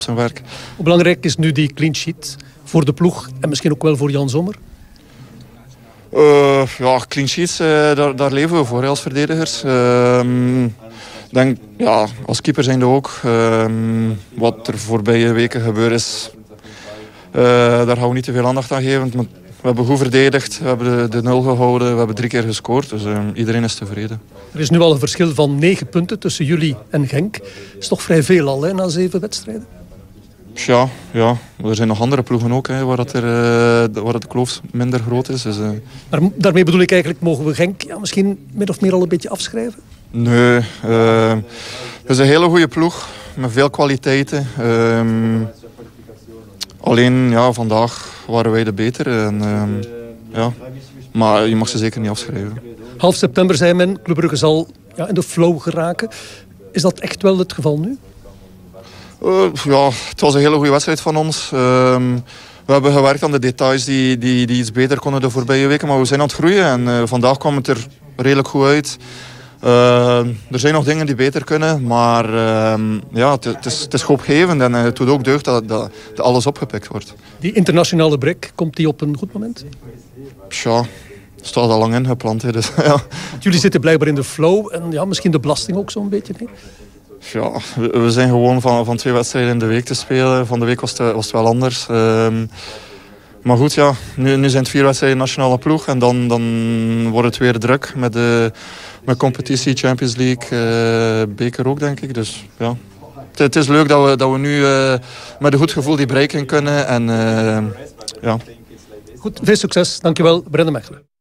zijn werk. Hoe belangrijk is nu die clean sheet voor de ploeg en misschien ook wel voor Jan Sommer? Clean sheets, daar leven we voor als verdedigers. Denk, ja, als keeper zijn we ook. Wat er voorbije weken gebeurd is, daar gaan we niet te veel aandacht aan geven. Maar we hebben goed verdedigd, we hebben de 0 gehouden, we hebben 3 keer gescoord. Dus iedereen is tevreden. Er is nu al een verschil van 9 punten tussen jullie en Genk. Dat is toch vrij veel al, hè, na 7 wedstrijden? Ja, er zijn nog andere ploegen ook, hè, waar de kloof minder groot is. Dus, Maar daarmee bedoel ik eigenlijk, mogen we Genk misschien min of meer al een beetje afschrijven? Nee, het is een hele goede ploeg met veel kwaliteiten. Alleen ja, vandaag waren wij de beter. Maar je mag ze zeker niet afschrijven. Half september zei men, Club Brugge zal in de flow geraken. Is dat echt wel het geval nu? Het was een hele goede wedstrijd van ons. We hebben gewerkt aan de details die iets beter konden de voorbije weken. Maar we zijn aan het groeien en vandaag kwam het er redelijk goed uit. Er zijn nog dingen die beter kunnen, maar het is hoopgevend en het doet ook deugd dat alles opgepikt wordt. Die internationale break, komt die op een goed moment? Staat al lang ingepland. Hè, dus, ja. Jullie zitten blijkbaar in de flow en misschien de belasting ook zo'n beetje. Nee? Ja, we zijn gewoon van 2 wedstrijden in de week te spelen. Van de week was het wel anders. Maar goed, ja, nu zijn het 4 wedstrijden nationale ploeg. En dan wordt het weer druk met competitie, Champions League, beker ook, denk ik. Dus ja, het is leuk dat we nu met een goed gevoel die break in kunnen. En, ja. Goed, veel succes. Dankjewel, Brendan Mechelen.